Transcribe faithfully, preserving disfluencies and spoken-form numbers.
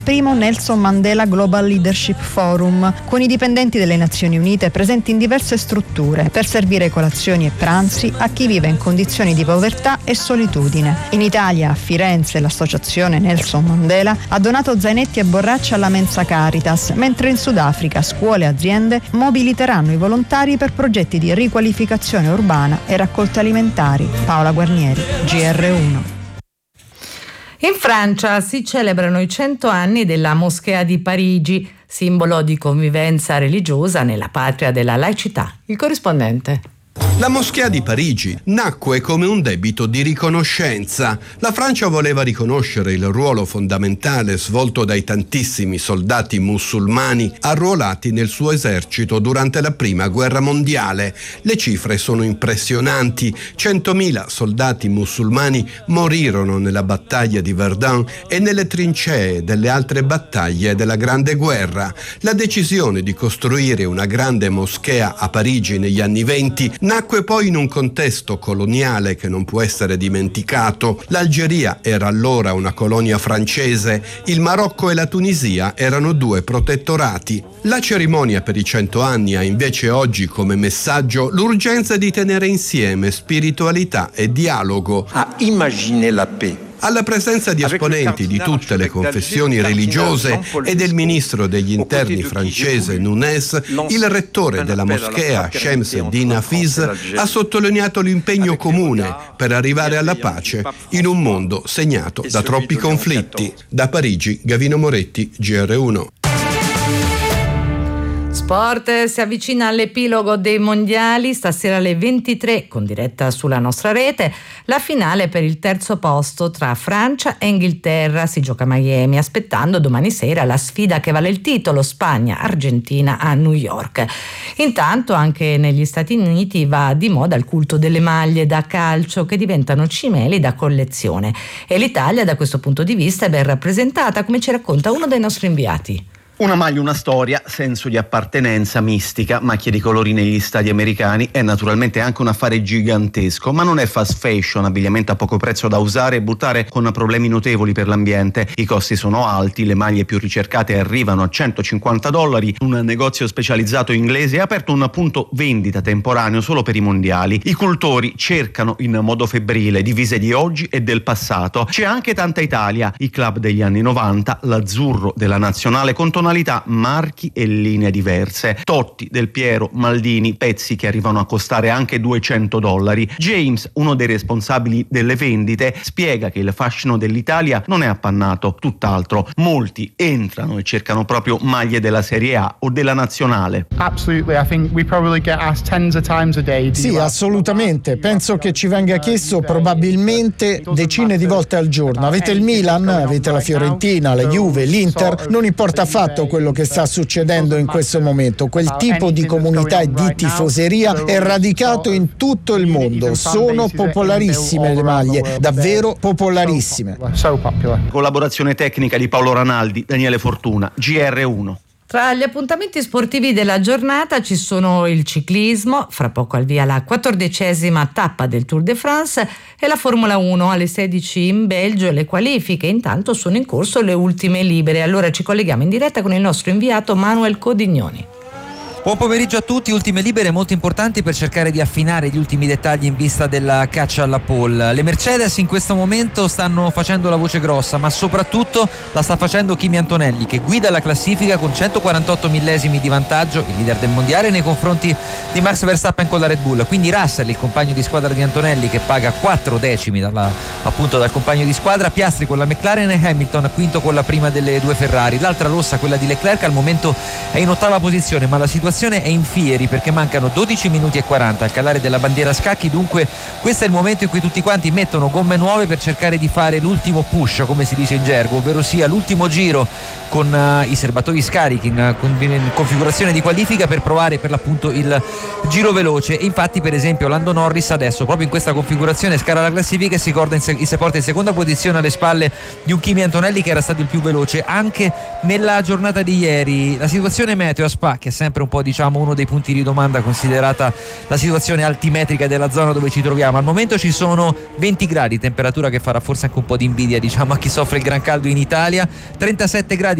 Primo Nelson Mandela Global Leadership Forum, con i dipendenti delle Nazioni Unite presenti in diverse strutture per servire colazioni e pranzi a chi vive in condizioni di povertà e solitudine. In Italia, a Firenze, l'associazione Nelson Mandela ha donato zainetti e borracce alla Mensa Caritas, mentre in Sudafrica scuole e aziende mobiliteranno i volontari per progetti di riqualificazione urbana e raccolte alimentari. Paola Guarnieri, G R uno. In Francia si celebrano i cento anni della Moschea di Parigi, simbolo di convivenza religiosa nella patria della laicità. Il corrispondente. La Moschea di Parigi nacque come un debito di riconoscenza. La Francia voleva riconoscere il ruolo fondamentale svolto dai tantissimi soldati musulmani arruolati nel suo esercito durante la Prima Guerra Mondiale. Le cifre sono impressionanti. centomila soldati musulmani morirono nella battaglia di Verdun e nelle trincee delle altre battaglie della Grande Guerra. La decisione di costruire una grande moschea a Parigi negli anni venti nacque poi in un contesto coloniale che non può essere dimenticato. L'Algeria era allora una colonia francese, il Marocco e la Tunisia erano due protettorati. La cerimonia per i cento anni ha invece oggi come messaggio l'urgenza di tenere insieme spiritualità e dialogo. A imaginer la paix. Alla presenza di esponenti di tutte le confessioni religiose e del ministro degli interni francese Nunes, il rettore della moschea Shams Din Hafiz ha sottolineato l'impegno comune per arrivare alla pace in un mondo segnato da troppi conflitti. Da Parigi, Gavino Moretti, G R uno. Sport, si avvicina all'epilogo dei mondiali, stasera alle ventitré con diretta sulla nostra rete, la finale per il terzo posto tra Francia e Inghilterra si gioca a Miami, aspettando domani sera la sfida che vale il titolo Spagna-Argentina a New York. Intanto anche negli Stati Uniti va di moda il culto delle maglie da calcio che diventano cimeli da collezione e l'Italia da questo punto di vista è ben rappresentata, come ci racconta uno dei nostri inviati. Una maglia, una storia, senso di appartenenza, mistica, macchie di colori negli stadi americani è naturalmente anche un affare gigantesco, ma non è fast fashion, abbigliamento a poco prezzo da usare e buttare con problemi notevoli per l'ambiente. I costi sono alti, le maglie più ricercate arrivano a centocinquanta dollari. Un negozio specializzato inglese ha aperto un punto vendita temporaneo solo per i mondiali. I cultori cercano in modo febbrile divise di oggi e del passato. C'è anche tanta Italia, i club degli anni novanta, l'azzurro della nazionale con tonalità, marchi e linee diverse. Totti, Del Piero, Maldini, pezzi che arrivano a costare anche duecento dollari. James, uno dei responsabili delle vendite, spiega che il fascino dell'Italia non è appannato, tutt'altro. Molti entrano e cercano proprio maglie della Serie A o della nazionale. Sì, assolutamente. Penso che ci venga chiesto probabilmente decine di volte al giorno. Avete il Milan, avete la Fiorentina, la Juve, l'Inter, non importa affatto quello che sta succedendo in questo momento. Quel tipo di comunità e di tifoseria è radicato in tutto il mondo. Sono popolarissime le maglie, davvero popolarissime. Collaborazione tecnica di Paolo Ranaldi, Daniele Fortuna, G R uno. Tra gli appuntamenti sportivi della giornata ci sono il ciclismo, fra poco al via la quattordicesima tappa del Tour de France e la Formula uno alle sedici in Belgio e le qualifiche. Intanto sono in corso le ultime libere. Allora ci colleghiamo in diretta con il nostro inviato Manuel Codignoni. Buon pomeriggio a tutti, ultime libere molto importanti per cercare di affinare gli ultimi dettagli in vista della caccia alla pole. Le Mercedes in questo momento stanno facendo la voce grossa, ma soprattutto la sta facendo Kimi Antonelli, che guida la classifica con centoquarantotto millesimi di vantaggio, il leader del mondiale, nei confronti di Max Verstappen con la Red Bull. Quindi Russell, il compagno di squadra di Antonelli, che paga quattro decimi dalla, appunto dal compagno di squadra, Piastri con la McLaren e Hamilton quinto con la prima delle due Ferrari. L'altra rossa, quella di Leclerc, al momento è in ottava posizione, ma la situazione è in fieri perché mancano dodici minuti e quaranta al calare della bandiera a scacchi. Dunque questo è il momento in cui tutti quanti mettono gomme nuove per cercare di fare l'ultimo push, come si dice in gergo, ovvero sia l'ultimo giro con uh, i serbatoi scarichi in, uh, in configurazione di qualifica per provare per l'appunto il giro veloce. E infatti per esempio Lando Norris adesso proprio in questa configurazione scala la classifica e si, in se- si porta in seconda posizione alle spalle di un Kimi Antonelli che era stato il più veloce anche nella giornata di ieri. La situazione meteo a Spa, che è sempre un po' po', diciamo, uno dei punti di domanda considerata la situazione altimetrica della zona dove ci troviamo. Al momento ci sono venti gradi, temperatura che farà forse anche un po' di invidia, diciamo, a chi soffre il gran caldo in Italia. trentasette gradi